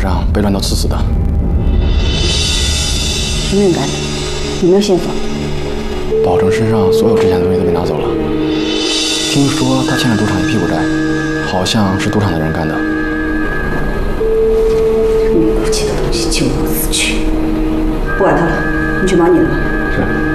上被乱刀刺死的。 什么人干的？有没有线索？ 保证身上所有值钱的东西都被拿走了。听说他欠了赌场一屁股债，好像是赌场的人干的。 这没骨气的东西，就我死去！不管他了，你去忙你的吧。 是。